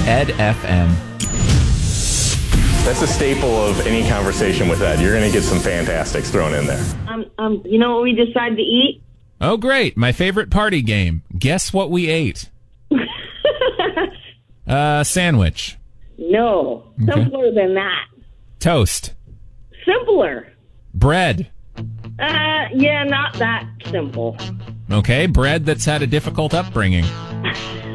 Ed FM. That's a staple of any conversation with Ed. You're going to get some fantastics thrown in there. You know what we decided to eat? Oh, great. My favorite party game. Guess what we ate? Sandwich. No. Simpler than that. Toast. Simpler. Bread. Yeah, not that simple. Okay, bread that's had a difficult upbringing.